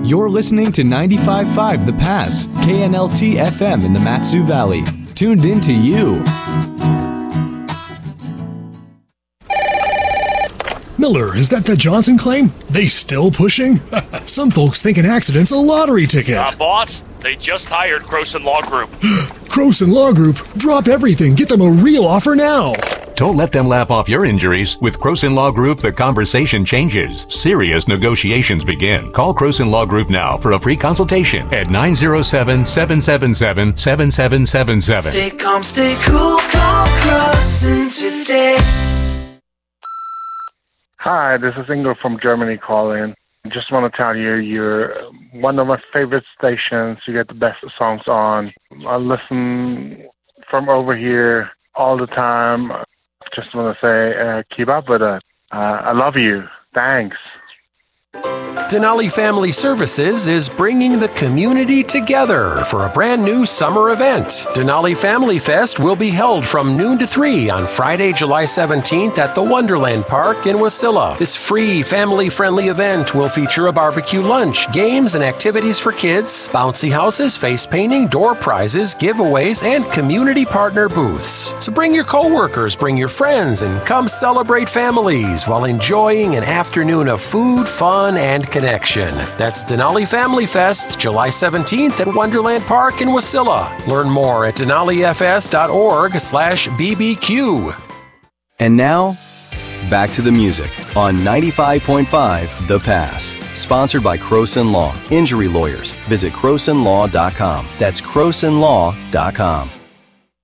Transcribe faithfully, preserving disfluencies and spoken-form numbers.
You're listening to ninety-five point five The Pass, K N L T F M in the Mat-Su Valley. Tuned in to you. Miller, is that the Johnson claim? They still pushing? Some folks think an accident's a lottery ticket. Uh, boss, they just hired Croson Law Group. Croson Law Group? Drop everything. Get them a real offer now. Don't let them laugh off your injuries. With Croson Law Group, the conversation changes. Serious negotiations begin. Call Croson Law Group now for a free consultation at nine oh seven, seven seven seven, seven seven seven seven. Stay calm, stay cool, call Croson today. Hi, this is Ingo from Germany calling. Just want to tell you, you're one of my favorite stations. You get the best songs on. I listen from over here all the time. Just want to say, uh, keep up with it. Uh, I love you. Thanks. Denali Family Services is bringing the community together for a brand new summer event. Denali Family Fest will be held from noon to three on Friday, July seventeenth at the Wonderland Park in Wasilla. This free, family-friendly event will feature a barbecue lunch, games and activities for kids, bouncy houses, face painting, door prizes, giveaways, and community partner booths. So bring your coworkers, bring your friends, and come celebrate families while enjoying an afternoon of food, fun, and connection. That's Denali Family Fest, July seventeenth at Wonderland Park in Wasilla. Learn more at denalifs.org slash bbq. And now, back to the music on ninety-five point five The Pass. Sponsored by Croson Law. Injury lawyers. Visit croson law dot com. That's croson law dot com.